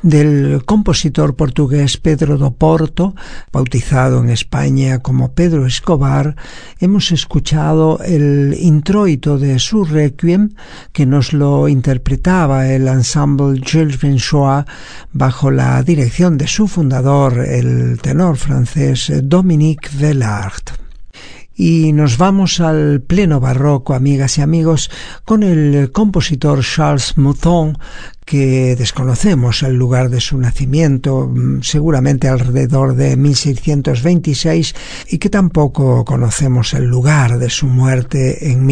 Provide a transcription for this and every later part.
del compositor portugués Pedro do Porto, bautizado en España como Pedro Escobar. Hemos escuchado el introito de su requiem, que nos lo interpretaba el ensemble Jules François bajo la dirección de su fundador, el tenor francés Dominique Vellard. Y nos vamos al pleno barroco, amigas y amigos, con el compositor Charles Mouton, que desconocemos el lugar de su nacimiento, seguramente alrededor de 1626, y que tampoco conocemos el lugar de su muerte en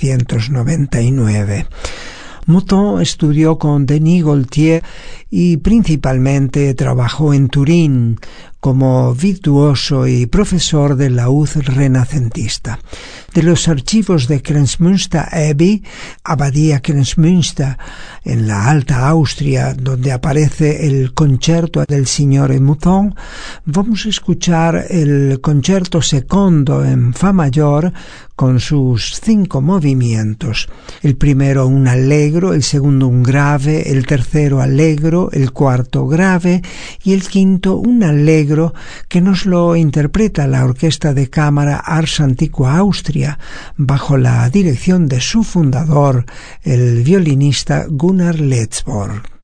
1699. Mouton estudió con Denis Gaultier y principalmente trabajó en Turín como virtuoso y profesor del laúd renacentista. De los archivos de Kremsmünster Abbey, Abadía Kremsmünster, en la Alta Austria, donde aparece el concierto del Signore Mouton, vamos a escuchar el concierto secondo en fa mayor con sus 5 movimientos. El primero un allegro, el segundo un grave, el tercero allegro, el cuarto grave y el quinto un allegro, que nos lo interpreta la Orquesta de Cámara Ars Antiqua Austria bajo la dirección de su fundador, el violinista Gunnar Letzborg.